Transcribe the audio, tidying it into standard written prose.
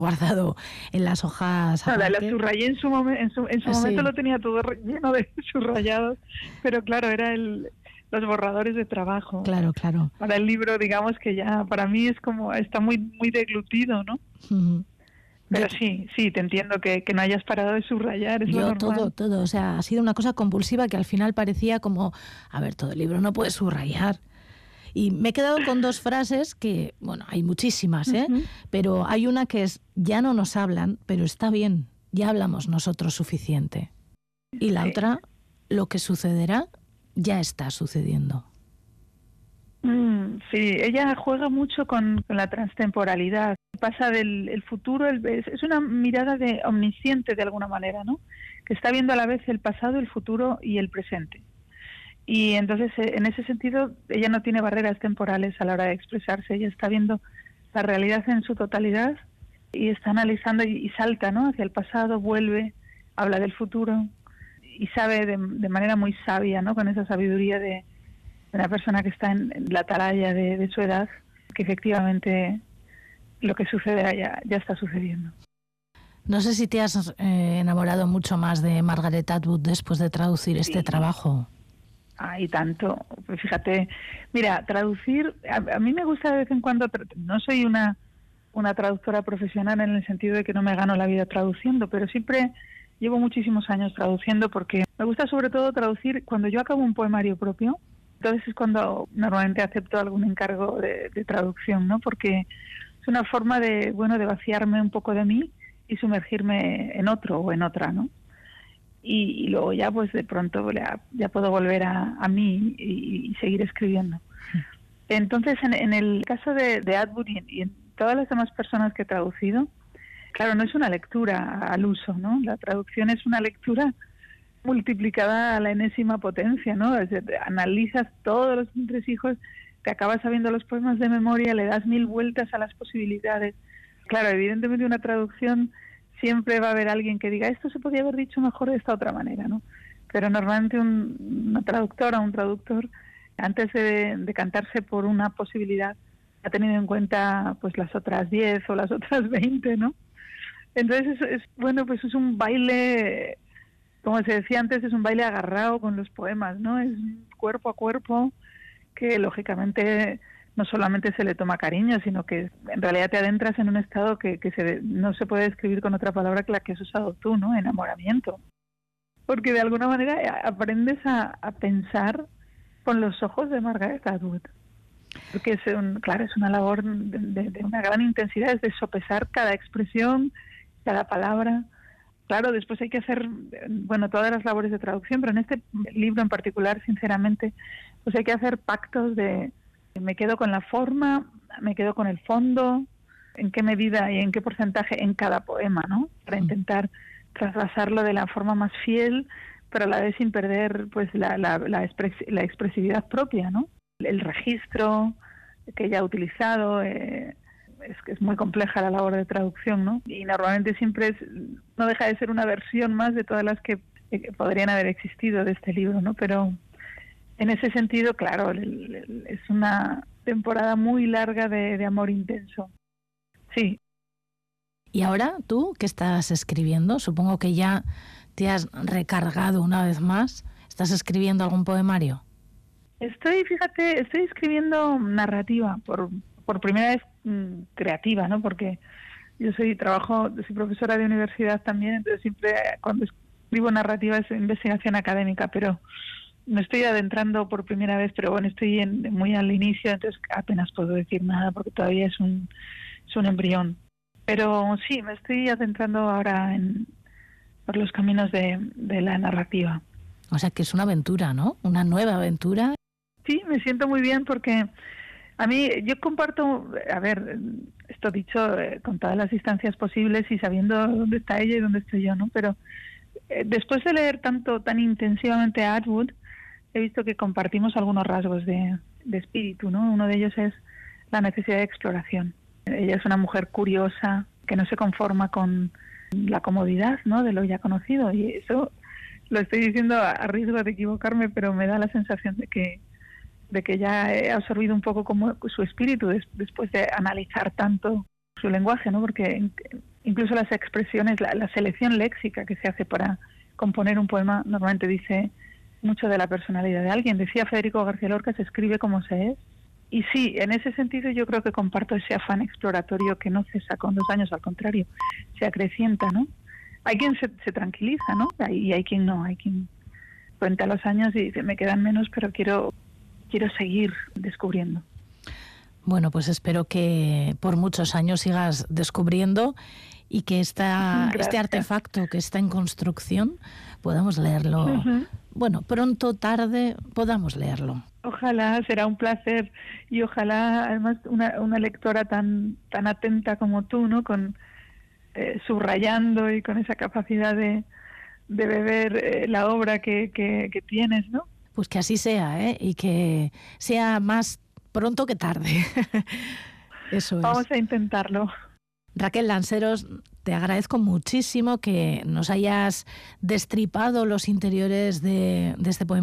guardado en las hojas No, la aparte. subrayé en su momento, Sí. lo tenía todo lleno de subrayados, pero claro, era los borradores de trabajo. Claro, claro. Para el libro, digamos que ya para mí es como, está muy deglutido, ¿no? Ujú. Pero Yo, sí, te entiendo que no hayas parado de subrayar, es lo yo normal. todo, o sea, ha sido una cosa compulsiva que al final parecía como, a ver, todo el libro no puede subrayar. Y me he quedado con dos frases que, bueno, hay muchísimas, Ujú. pero hay una que es, ya no nos hablan, pero está bien, ya hablamos nosotros suficiente. Y la Sí. otra, lo que sucederá, ya está sucediendo. Sí, ella juega mucho con la transtemporalidad. Pasa del futuro, es una mirada omnisciente de alguna manera, ¿no? Que está viendo a la vez el pasado, el futuro y el presente. Y entonces, en ese sentido, ella no tiene barreras temporales a la hora de expresarse. Ella está viendo la realidad en su totalidad y está analizando y salta, ¿no? Hacia el pasado, vuelve, habla del futuro y sabe de manera muy sabia, ¿no? Con esa sabiduría de una persona que está en la atalaya de su edad, que efectivamente lo que sucederá ya está sucediendo. No sé si te has enamorado mucho más de Margaret Atwood después de traducir este trabajo. Y tanto. Pues fíjate, mira, traducir, a mí me gusta de vez en cuando, no soy una traductora profesional en el sentido de que no me gano la vida traduciendo, pero siempre llevo muchísimos años traduciendo porque me gusta sobre todo traducir cuando yo acabo un poemario propio. Entonces es cuando normalmente acepto algún encargo de traducción, ¿no? Porque es una forma de vaciarme un poco de mí y sumergirme en otro o en otra, ¿no? Y luego ya pues de pronto ya puedo volver a mí y seguir escribiendo. Entonces en el caso de Atwood y en todas las demás personas que he traducido, claro, no es una lectura al uso, ¿no? La traducción es una lectura multiplicada a la enésima potencia, ¿no? Analizas todos los entresijos, te acabas sabiendo los poemas de memoria, le das 1000 vueltas a las posibilidades. Claro, evidentemente una traducción siempre va a haber alguien que diga, esto se podría haber dicho mejor de esta otra manera, ¿no? Pero normalmente una traductora, un traductor, antes de decantarse por una posibilidad, ha tenido en cuenta pues las otras 10 o las otras 20, ¿no? Entonces pues es un baile, como se decía antes, es un baile agarrado con los poemas, ¿no? Es cuerpo a cuerpo que lógicamente no solamente se le toma cariño, sino que en realidad te adentras en un estado que no se puede describir con otra palabra que la que has usado tú, ¿no? Enamoramiento. Porque de alguna manera aprendes a pensar con los ojos de Margaret Atwood. Porque claro, es una labor de una gran intensidad, es de sopesar cada expresión, cada palabra. Claro, después hay que hacer, todas las labores de traducción, pero en este libro en particular, sinceramente, pues hay que hacer pactos me quedo con la forma, me quedo con el fondo, en qué medida y en qué porcentaje en cada poema, ¿no? Para intentar trasvasarlo de la forma más fiel, pero a la vez sin perder pues la expresividad propia, ¿no? El registro que ella ha utilizado, es muy compleja la labor de traducción, ¿no? Y normalmente siempre no deja de ser una versión más de todas las que podrían haber existido de este libro, ¿no? Pero en ese sentido, claro, es una temporada muy larga de amor intenso. Sí. ¿Y ahora tú qué estás escribiendo? Supongo que ya te has recargado una vez más. ¿Estás escribiendo algún poemario? Estoy escribiendo narrativa por primera vez creativa, ¿no? Porque yo soy profesora de universidad también, entonces siempre cuando escribo narrativa es investigación académica, pero me estoy adentrando por primera vez, pero bueno, estoy muy al inicio, entonces apenas puedo decir nada porque todavía es un embrión. Pero sí, me estoy adentrando ahora por los caminos de la narrativa. O sea que es una aventura, ¿no? Una nueva aventura. Sí, me siento muy bien porque a mí, yo comparto, esto dicho con todas las distancias posibles y sabiendo dónde está ella y dónde estoy yo, ¿no? Pero después de leer tan intensivamente a Atwood, he visto que compartimos algunos rasgos de espíritu, ¿no? Uno de ellos es la necesidad de exploración. Ella es una mujer curiosa, que no se conforma con la comodidad, ¿no? De lo ya conocido, y eso lo estoy diciendo a riesgo de equivocarme, pero me da la sensación de que ya he absorbido un poco como su espíritu después de analizar tanto su lenguaje, ¿no? Porque incluso las expresiones, la selección léxica que se hace para componer un poema normalmente dice mucho de la personalidad de alguien. Decía Federico García Lorca, se escribe como se es. Y sí, en ese sentido yo creo que comparto ese afán exploratorio que no cesa con los años, al contrario, se acrecienta, ¿no? Hay quien se tranquiliza, ¿no? Y hay quien no, hay quien cuenta los años y dice, me quedan menos, pero quiero seguir descubriendo. Bueno, pues espero que por muchos años sigas descubriendo y que este artefacto que está en construcción podamos leerlo. Uh-huh. Bueno, pronto, tarde, podamos leerlo. Ojalá, será un placer, y ojalá además una lectora tan atenta como tú, ¿no? Con subrayando y con esa capacidad de beber la obra que tienes, ¿no? Pues que así sea, y que sea más pronto que tarde. Eso es. Vamos a intentarlo. Raquel Lanceros, te agradezco muchísimo que nos hayas destripado los interiores de este poema